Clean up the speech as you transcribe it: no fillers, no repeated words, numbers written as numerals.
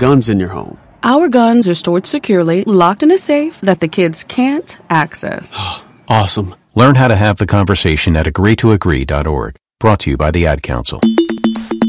guns in your home? Our guns are stored securely, locked in a safe that the kids can't access. Awesome. Learn how to have the conversation at agreetoagree.org. Brought to you by the Ad Council.